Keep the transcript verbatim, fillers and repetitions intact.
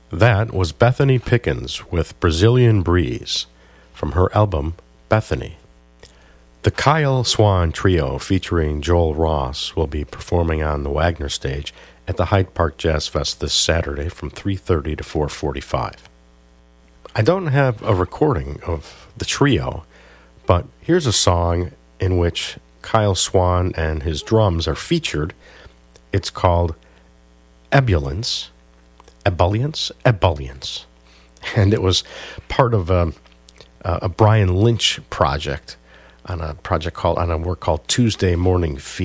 That was Bethany Pickens with Brazilian Breeze from her album Bethany. The Kyle Swan Trio featuring Joel Ross will be performing on the Wagner stage at the Hyde Park Jazz Fest this Saturday from three thirty to four forty-five. I don't have a recording of the trio, but here's a song in which Kyle Swan and his drums are featured. It's called Ebullience. Ebullience? Ebullience. And it was part of a, a Brian Lynch project on a project called on a work called Tuesday Morning Fever.